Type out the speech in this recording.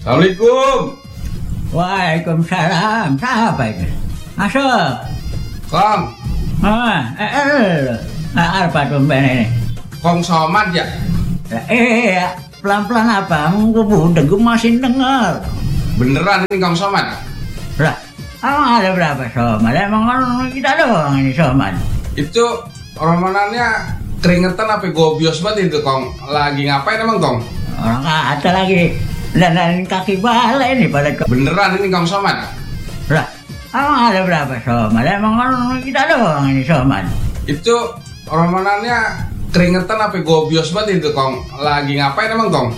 Assalamualaikum. Waalaikumsalam. Siapa itu? Masuk. Kong, Apa tumben ini? Kong Somad ya? Iya, pelan-pelan apa? Gue masih dengar. Beneran ini Kong Somad? Lah, emang ada berapa somad? Emang orang kita doang ini somad. Itu romanannya keringetan apa gobios banget itu Kong. Lagi ngapain emang Kong? Orang kata lagi dandanin kaki balai ini pada Beneran ini Kong Somad? Lah, emang ada berapa somad? Emang orang kita doang ini somad. Itu romanannya keringetan apa gobios banget itu Kong. Lagi ngapain emang Kong?